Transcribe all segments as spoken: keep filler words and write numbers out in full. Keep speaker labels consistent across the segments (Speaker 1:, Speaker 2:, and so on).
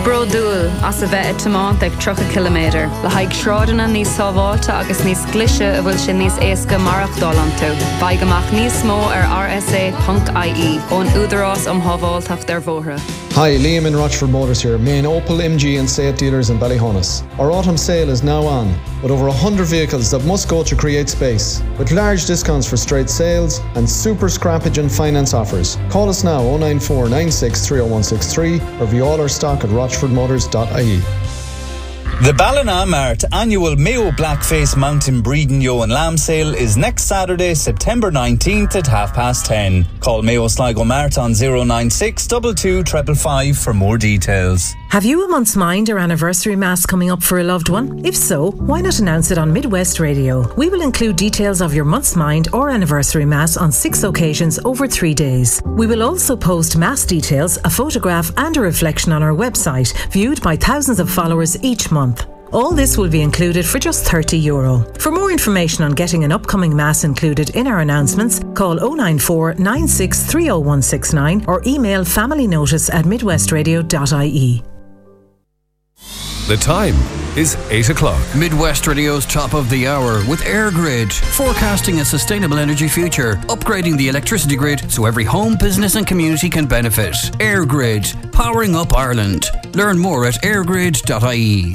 Speaker 1: Brodúil as a bheith tamant ag trocha kilometr. Le haig shrádanna níos sábháilte agus níos glise a bhfuil sin níos éasca marach dálan tú. Baigamach níos mó ar r s a dot i e ón údarás am hábháilteach dar bhóthra.
Speaker 2: Hi, Liam in Rochford Motors here, main Opel, M G and Seat dealers in Ballyhonus. Our autumn sale is now on, with over one hundred vehicles that must go to create space, with large discounts for straight sales and super scrappage and finance offers. Call us now oh nine four nine six three oh one six three or view all our stock at rochford motors dot i e.
Speaker 3: The Ballina Mart annual Mayo Blackface Mountain Breeding Yo and Lamb sale is next Saturday, September nineteenth at half past ten. Call Mayo Sligo Mart on oh nine six two two five five five for more details.
Speaker 4: Have you a month's mind or anniversary mass coming up for a loved one? If so, why not announce it on Midwest Radio? We will include details of your month's mind or anniversary mass on six occasions over three days. We will also post mass details, a photograph and a reflection on our website, viewed by thousands of followers each month. All this will be included for just thirty euro. For more information on getting an upcoming mass included in our announcements, call oh nine four nine six three oh one six nine or email familynotice at midwestradio dot i e.
Speaker 5: The time is eight o'clock.
Speaker 6: Midwest Radio's top of the hour with EirGrid, forecasting a sustainable energy future, upgrading the electricity grid so every home, business and community can benefit. EirGrid, powering up Ireland. Learn more at airgrid dot i e.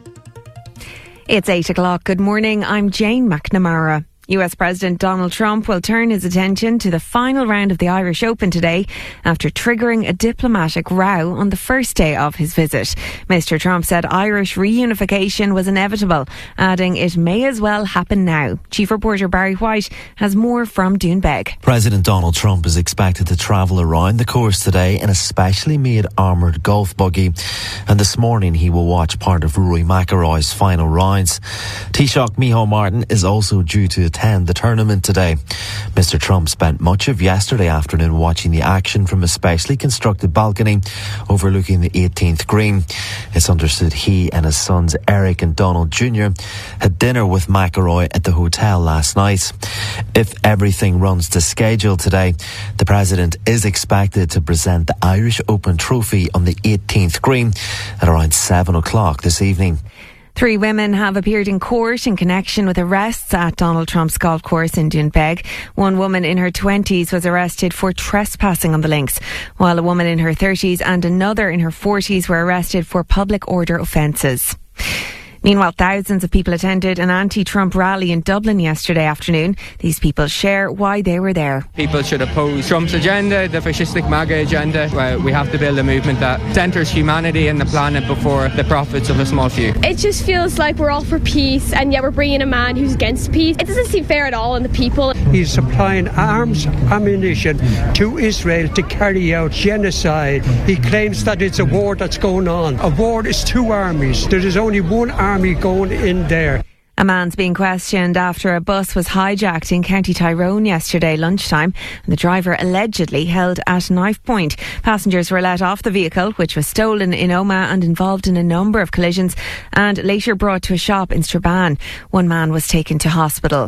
Speaker 7: It's eight o'clock. Good morning. I'm Jane McNamara. U S President Donald Trump will turn his attention to the final round of the Irish Open today after triggering a diplomatic row on the first day of his visit. Mister Trump said Irish reunification was inevitable, adding it may as well happen now. Chief reporter Barry White has more from Doonbeg.
Speaker 8: President Donald Trump is expected to travel around the course today in a specially made armoured golf buggy, and this morning he will watch part of Rory McIlroy's final rounds. Taoiseach Micheál Martin is also due to attend the tournament today. Mister Trump spent much of yesterday afternoon watching the action from a specially constructed balcony overlooking the eighteenth green. It's understood he and his sons Eric and Donald Junior had dinner with McIlroy at the hotel last night. If everything runs to schedule today, the President is expected to present the Irish Open trophy on the eighteenth green at around seven o'clock this evening.
Speaker 7: Three women have appeared in court in connection with arrests at Donald Trump's golf course in Doonbeg. One woman in her twenties was arrested for trespassing on the links, while a woman in her thirties and another in her forties were arrested for public order offences. Meanwhile, thousands of people attended an anti-Trump rally in Dublin yesterday afternoon. These people share why they were there.
Speaker 9: People should oppose Trump's agenda, the fascistic MAGA agenda. Well, we have to build a movement that centres humanity and the planet before the profits of a small few.
Speaker 10: It just feels like we're all for peace, and yet we're bringing a man who's against peace. It doesn't seem fair at all on the people.
Speaker 11: He's supplying arms, ammunition to Israel to carry out genocide. He claims that it's a war that's going on. A war is two armies. There is only one army Army going in there.
Speaker 7: A man's being questioned after a bus was hijacked in County Tyrone yesterday lunchtime, and the driver allegedly held at knife point. Passengers were let off the vehicle, which was stolen in Omagh and involved in a number of collisions, and later brought to a shop in Strabane. One man was taken to hospital.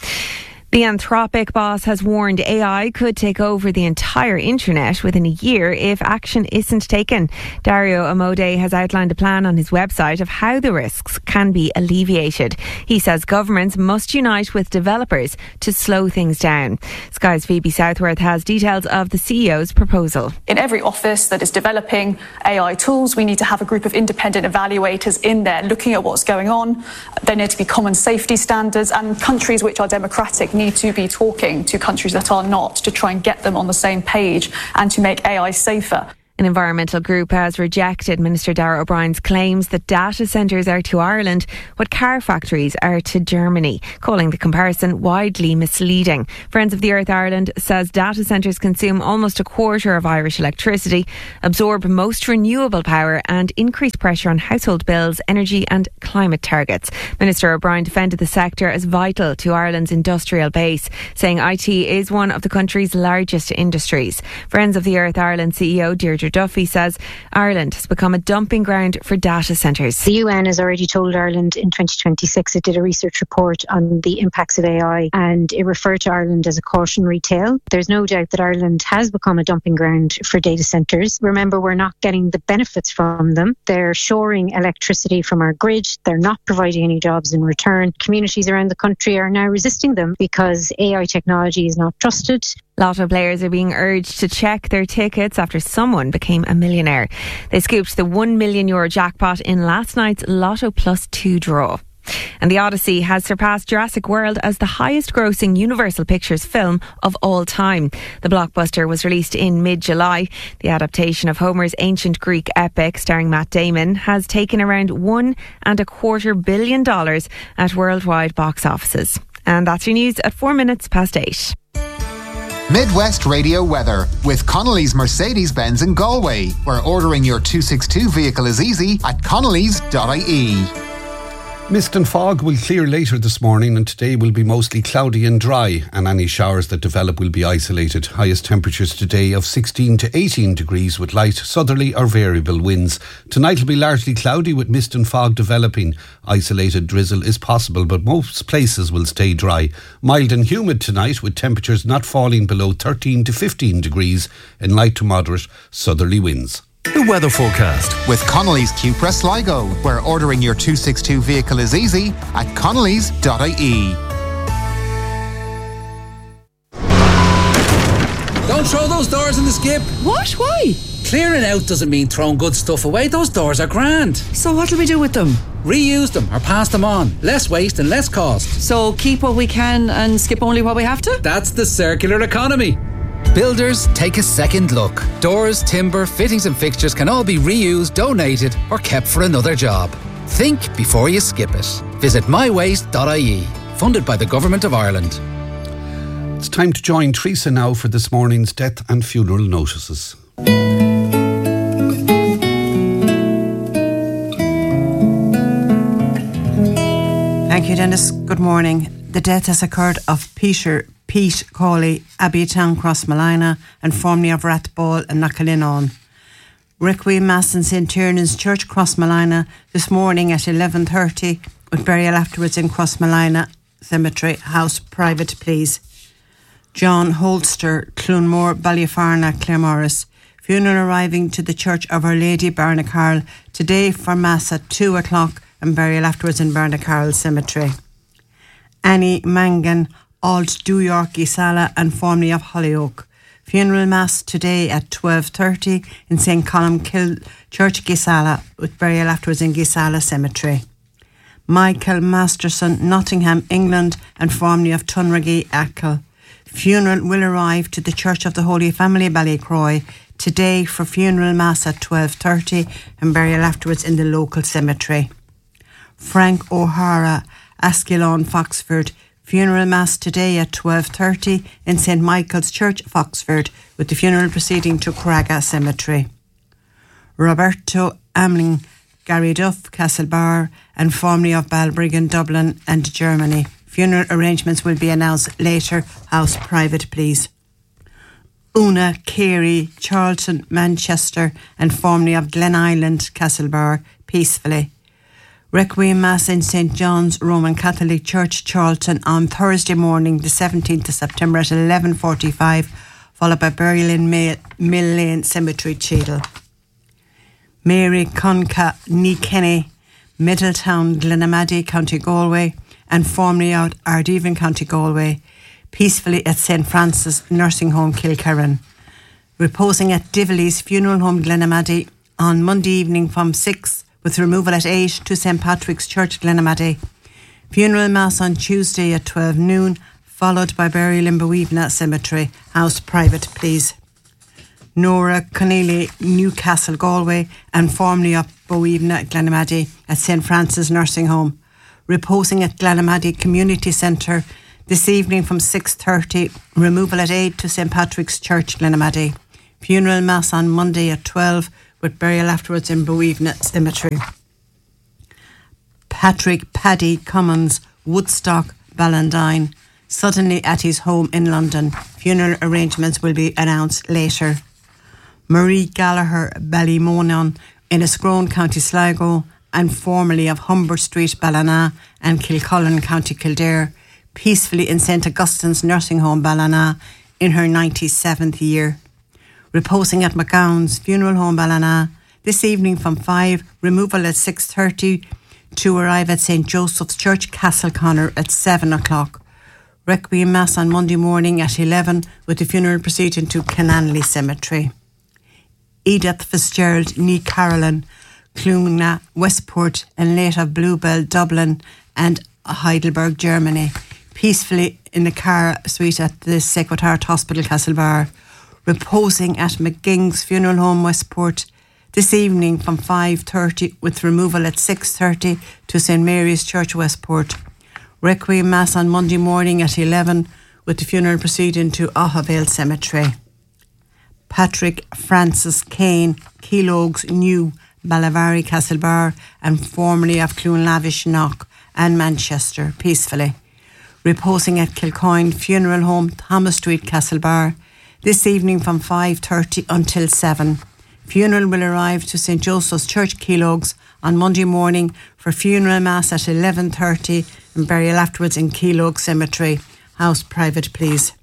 Speaker 7: The Anthropic boss has warned A I could take over the entire internet within a year if action isn't taken. Dario Amodei has outlined a plan on his website of how the risks can be alleviated. He says governments must unite with developers to slow things down. Sky's Phoebe Southworth has details of the C E O's proposal.
Speaker 12: In every office that is developing A I tools, we need to have a group of independent evaluators in there looking at what's going on. There need to be common safety standards, and countries which are democratic need to be talking to countries that are not to try and get them on the same page and to make A I safer.
Speaker 7: An environmental group has rejected Minister Darragh O'Brien's claims that data centres are to Ireland what car factories are to Germany, calling the comparison widely misleading. Friends of the Earth Ireland says data centres consume almost a quarter of Irish electricity, absorb most renewable power and increase pressure on household bills, energy and climate targets. Minister O'Brien defended the sector as vital to Ireland's industrial base, saying I T is one of the country's largest industries. Friends of the Earth Ireland C E O Deirdre Duffy says Ireland has become a dumping ground for data centres.
Speaker 13: The U N has already told Ireland in twenty twenty-six, it did a research report on the impacts of A I, and it referred to Ireland as a cautionary tale. There's no doubt that Ireland has become a dumping ground for data centres. Remember, we're not getting the benefits from them. They're shoring electricity from our grid. They're not providing any jobs in return. Communities around the country are now resisting them because A I technology is not trusted.
Speaker 7: Lotto players are being urged to check their tickets after someone became a millionaire. They scooped the one million euro jackpot in last night's Lotto Plus two draw. And The Odyssey has surpassed Jurassic World as the highest grossing Universal Pictures film of all time. The blockbuster was released in mid-July. The adaptation of Homer's ancient Greek epic starring Matt Damon has taken around one and a quarter billion dollars at worldwide box offices. And that's your news at four minutes past eight.
Speaker 14: Midwest Radio weather with Connolly's Mercedes-Benz in Galway, where ordering your two sixty-two vehicle is easy at connellys dot I E.
Speaker 15: Mist and fog will clear later this morning, and today will be mostly cloudy and dry, and any showers that develop will be isolated. Highest temperatures today of sixteen to eighteen degrees with light southerly or variable winds. Tonight will be largely cloudy with mist and fog developing. Isolated drizzle is possible, but most places will stay dry. Mild and humid tonight with temperatures not falling below thirteen to fifteen degrees in light to moderate southerly winds.
Speaker 5: The weather forecast
Speaker 14: with Connolly's Cupra Sligo, where ordering your two sixty-two vehicle is easy at connellys dot I E.
Speaker 16: Don't throw those doors in the skip.
Speaker 17: What? Why?
Speaker 16: Clearing out doesn't mean throwing good stuff away. Those doors are grand.
Speaker 17: So what'll we do with them?
Speaker 16: Reuse them or pass them on. Less waste and less cost.
Speaker 17: So keep what we can and skip only what we have to?
Speaker 16: That's the circular economy. Builders, take a second look. Doors, timber, fittings and fixtures can all be reused, donated or kept for another job. Think before you skip it. Visit my waste dot I E, funded by the Government of Ireland.
Speaker 15: It's time to join Teresa now for this morning's death and funeral notices.
Speaker 18: Thank you, Dennis. Good morning. The death has occurred of Peter Pete Cawley, Abbey Town, Crossmalina, and formerly of Rathball and Knockalinnon. Requiem Mass in Saint Tiernan's Church, Crossmalina, this morning at eleven thirty, with burial afterwards in Crossmalina Cemetery. House private, please. John Holster, Clonmore, Ballyfarna, Claremorris. Funeral arriving to the Church of Our Lady, Barnacarl, today for Mass at two o'clock and burial afterwards in Barnacarl Cemetery. Annie Mangan, Alt Du York Gisala and formerly of Hollyoak. Funeral Mass today at twelve thirty in Saint Columkill Church, Gisala, with burial afterwards in Gisala Cemetery. Michael Masterson, Nottingham, England, and formerly of Tunragee, Achill. Funeral will arrive to the Church of the Holy Family, Ballycroy, today for funeral Mass at twelve thirty and burial afterwards in the local cemetery. Frank O'Hara, Ascalon, Foxford. Funeral Mass today at twelve thirty in Saint Michael's Church, Foxford, with the funeral proceeding to Craga Cemetery. Roberto Amling, Gary Duff, Castlebar, and formerly of Balbriggan, Dublin and Germany. Funeral arrangements will be announced later. House private, please. Una Carey, Charlton, Manchester, and formerly of Glen Island, Castlebar, peacefully. Requiem Mass in Saint John's Roman Catholic Church, Charlton, on Thursday morning, the seventeenth of September at eleven forty-five, followed by burial in Mill Lane Cemetery, Cheadle. Mary Conca Nikenny, Middletown, Glenamaddy, County Galway, and formerly out Ardeven, County Galway, peacefully at Saint Francis Nursing Home, Kilkerran. Reposing at Dively's Funeral Home, Glenamaddy, on Monday evening from six, with removal at eight to Saint Patrick's Church, Glenamaddy. Funeral Mass on Tuesday at twelve noon, followed by burial in Boevna Cemetery. House private, please. Nora Connelly, Newcastle, Galway, and formerly of Boevna, Glenamaddy, at Saint Francis Nursing Home. Reposing at Glenamaddy Community Centre this evening from six thirty, removal at eight to Saint Patrick's Church, Glenamaddy. Funeral Mass on Monday at twelve, with burial afterwards in Boevna Cemetery. Patrick Paddy Cummins, Woodstock, Ballandine, suddenly at his home in London. Funeral arrangements will be announced later. Marie Gallagher Ballymonan in Escrone, County Sligo, and formerly of Humber Street, Ballina, and Kilcullen, County Kildare, peacefully in Saint Augustine's Nursing Home, Ballina, in her ninety-seventh year. Reposing at McGowan's Funeral Home, Ballina, this evening from five, removal at six thirty, to arrive at Saint Joseph's Church, Castleconnor at seven o'clock. Requiem Mass on Monday morning at eleven, with the funeral proceeding to Cananley Cemetery. Edith Fitzgerald, ní Carolyn, Cluna, Westport, and late of Bluebell, Dublin, and Heidelberg, Germany, peacefully in the car suite at the Sacred Heart Hospital, Castlebar, reposing at McGing's Funeral Home, Westport, this evening from five thirty, with removal at six thirty to Saint Mary's Church, Westport. Requiem Mass on Monday morning at eleven, with the funeral proceeding to Ahavale Cemetery. Patrick Francis Kane, Keelogues New, Ballavari, Castlebar, and formerly of Cloonlavish, Knock, and Manchester, peacefully. Reposing at Kilcoyne Funeral Home, Thomas Street, Castlebar, this evening from five thirty until seven. Funeral will arrive to Saint Joseph's Church, Keelogues, on Monday morning for funeral mass at eleven thirty and burial afterwards in Keelogues Cemetery. House private, please.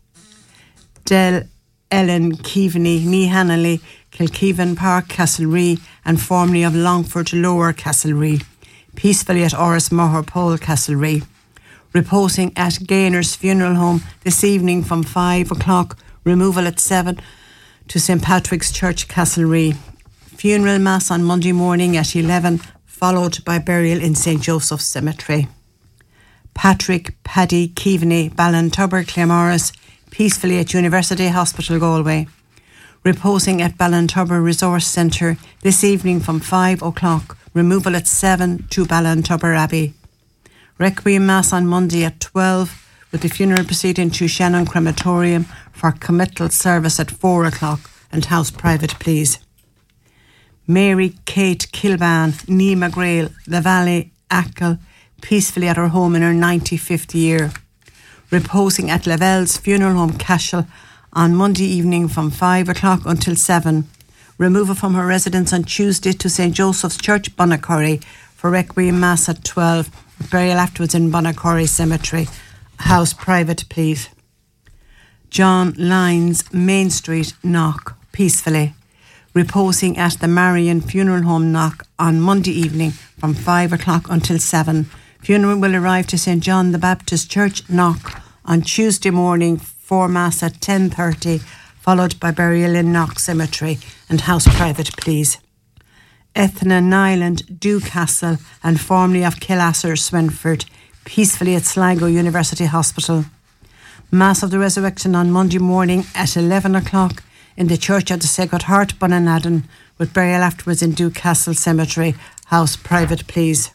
Speaker 18: Del Ellen Keaveney, ní Hanley, Kilkeevan Park, Castlerea, and formerly of Longford Lower, Castlerea, peacefully at Oris Moher Pole, Castlerea. Reposing at Gainer's Funeral Home this evening from five o'clock, removal at seven to Saint Patrick's Church, Castlerea. Funeral Mass on Monday morning at eleven, followed by burial in Saint Joseph's Cemetery. Patrick Paddy Keaveney, Ballintubber, Claremorris, peacefully at University Hospital, Galway. Reposing at Ballintubber Resource Centre this evening from five o'clock, removal at seven to Ballintubber Abbey. Requiem Mass on Monday at twelve, with the funeral proceeding to Shannon Crematorium for committal service at four o'clock, and house private, please. Mary Kate Kilban, ní Magrail, La Valley, Achill, peacefully at her home in her ninety-fifth year. Reposing at Lavelle's Funeral Home, Cashel, on Monday evening from five o'clock until seven. Removal from her residence on Tuesday to Saint Joseph's Church, Bonacurry, for Requiem Mass at twelve, burial afterwards in Bonacurry Cemetery. House private, please. John Lyons, Main Street, Knock, peacefully. Reposing at the Marion Funeral Home, Knock, on Monday evening from five o'clock until seven. Funeral will arrive to Saint John the Baptist Church, Knock, on Tuesday morning for Mass at ten thirty, followed by burial in Knock Cemetery, and house private, please. Ethna Nyland, Dewcastle, and formerly of Killasser, Swinford, peacefully at Sligo University Hospital. Mass of the Resurrection on Monday morning at eleven o'clock in the Church of the Sacred Heart, Bunanadden, with burial afterwards in Dewcastle Cemetery. House private, please.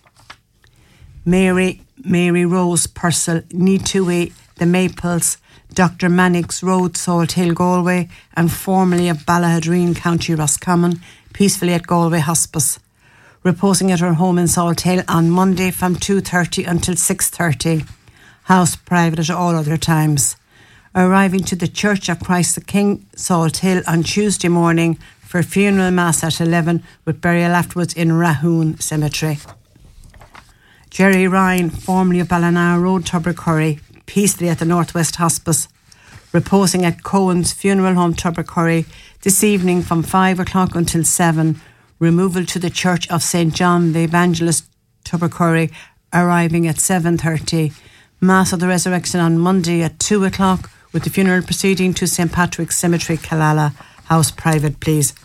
Speaker 18: Mary Mary Rose Purcell, Nitui, The Maples, Doctor Mannix Road, Salt Hill, Galway, and formerly of Ballahadreen, County Roscommon, peacefully at Galway Hospice. Reposing at her home in Salt Hill on Monday from two thirty until six thirty. House private at all other times. Arriving to the Church of Christ the King, Salt Hill, on Tuesday morning for funeral mass at eleven, with burial afterwards in Rahoon Cemetery. Jerry Ryan, formerly of Ballina Road, Tubbercurry, peacefully at the Northwest Hospice. Reposing at Cohen's Funeral Home, Tubbercurry, this evening from five o'clock until seven. Removal to the Church of Saint John the Evangelist, Tubbercurry, arriving at seven thirty. Mass of the Resurrection on Monday at two o'clock, with the funeral proceeding to Saint Patrick's Cemetery, Killala. House private, please.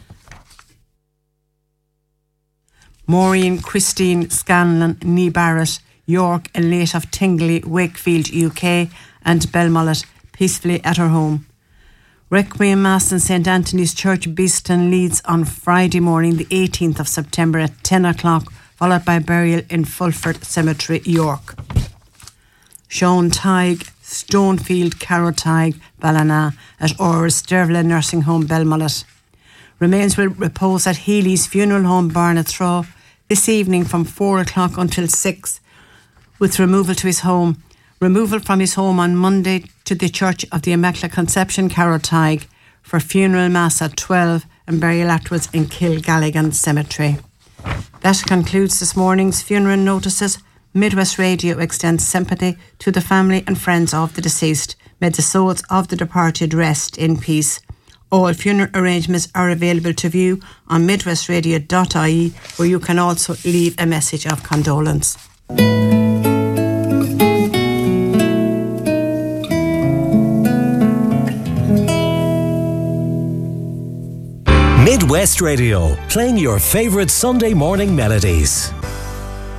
Speaker 18: Maureen Christine Scanlon, ní Barrett, York, and late of Tingley, Wakefield, U K, and Belmullet, peacefully at her home. Requiem Mass in Saint Anthony's Church, Beeston, Leeds, on Friday morning, the eighteenth of September at ten o'clock, followed by burial in Fulford Cemetery, York. Sean Tighe, Stonefield, Carrow Tighe, Ballina, at Orr's Dervla Nursing Home, Belmullet. Remains will repose at Healy's Funeral Home, Barnathraw, this evening from four o'clock until six, with removal to his home. Removal from his home on Monday to the Church of the Immaculate Conception, Carrow Tighe, for funeral mass at twelve, and burial afterwards in Kilgalligan Cemetery. That concludes this morning's funeral notices. Midwest Radio extends sympathy to the family and friends of the deceased. May the souls of the departed rest in peace. All funeral arrangements are available to view on midwest radio dot I E, where you can also leave a message of condolence.
Speaker 19: Midwest Radio, playing your favourite Sunday morning melodies.